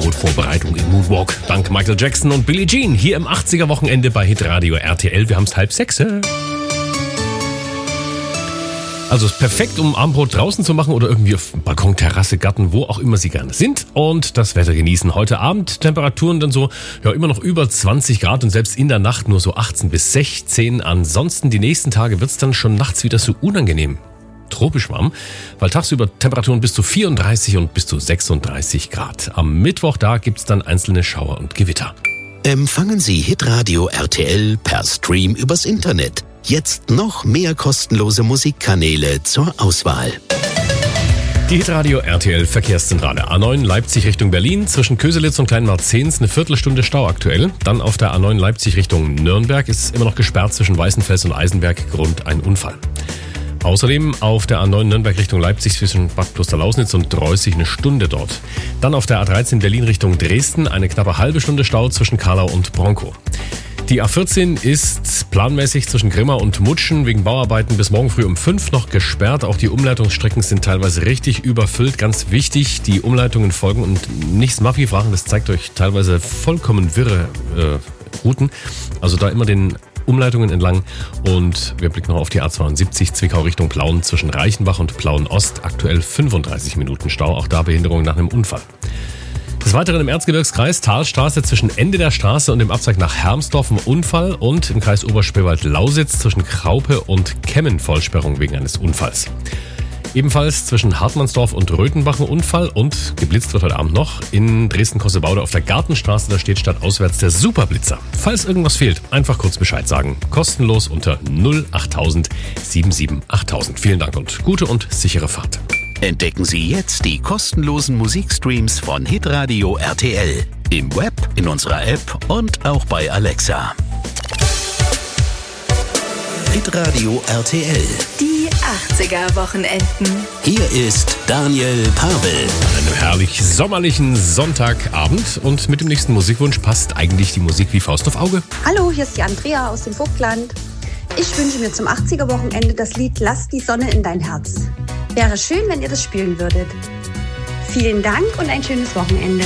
Abendbrotvorbereitung im Moonwalk. Dank Michael Jackson und Billie Jean hier im 80er-Wochenende bei Hitradio RTL. Wir haben es 5:30. Also ist perfekt, um Abendbrot draußen zu machen oder irgendwie auf Balkon, Terrasse, Garten, wo auch immer Sie gerne sind. Und das Wetter genießen. Heute Abend Temperaturen dann so, ja, immer noch über 20 Grad und selbst in der Nacht nur so 18 bis 16. Ansonsten die nächsten Tage wird es dann schon nachts wieder so unangenehm tropisch warm, weil tagsüber Temperaturen bis zu 34 und bis zu 36 Grad. Am Mittwoch, da gibt's dann einzelne Schauer und Gewitter. Empfangen Sie Hitradio RTL per Stream übers Internet. Jetzt noch mehr kostenlose Musikkanäle zur Auswahl. Die Hitradio RTL Verkehrszentrale. A9 Leipzig Richtung Berlin. Zwischen Köselitz und Kleinmarzens eine Viertelstunde Stau aktuell. Dann auf der A9 Leipzig Richtung Nürnberg ist immer noch gesperrt zwischen Weißenfels und Eisenberg. Grund ein Unfall. Außerdem auf der A9 Nürnberg Richtung Leipzig zwischen Bad Klosterlausnitz und Dreußig eine Stunde dort. Dann auf der A13 Berlin Richtung Dresden eine knappe halbe Stunde Stau zwischen Karlau und Bronkow. Die A14 ist planmäßig zwischen Grimma und Mutschen wegen Bauarbeiten bis morgen früh um 5 noch gesperrt. Auch die Umleitungsstrecken sind teilweise richtig überfüllt. Ganz wichtig, die Umleitungen folgen und nichts Maffi fragen. Das zeigt euch teilweise vollkommen wirre Routen. Also da immer den Umleitungen entlang. Und wir blicken noch auf die A72 Zwickau Richtung Plauen zwischen Reichenbach und Plauen-Ost. Aktuell 35 Minuten Stau. Auch da Behinderung nach einem Unfall. Des Weiteren im Erzgebirgskreis Talstraße zwischen Ende der Straße und dem Abzweig nach Hermsdorf ein Unfall und im Kreis Oberspreewald-Lausitz zwischen Kraupe und Kemmen Vollsperrung wegen eines Unfalls. Ebenfalls zwischen Hartmannsdorf und Röthenbach ein Unfall und geblitzt wird heute Abend noch in Dresden-Kossebaude auf der Gartenstraße. Da steht stadtauswärts der Superblitzer. Falls irgendwas fehlt, einfach kurz Bescheid sagen. Kostenlos unter 08000 778000. Vielen Dank und gute und sichere Fahrt. Entdecken Sie jetzt die kostenlosen Musikstreams von Hitradio RTL. Im Web, in unserer App und auch bei Alexa. Hitradio RTL. Die 80er-Wochenenden. Hier ist Daniel Pavel. An einem herrlich sommerlichen Sonntagabend und mit dem nächsten Musikwunsch passt eigentlich die Musik wie Faust auf Auge. Hallo, hier ist die Andrea aus dem Vogtland. Ich wünsche mir zum 80er-Wochenende das Lied Lass die Sonne in dein Herz. Wäre schön, wenn ihr das spielen würdet. Vielen Dank und ein schönes Wochenende.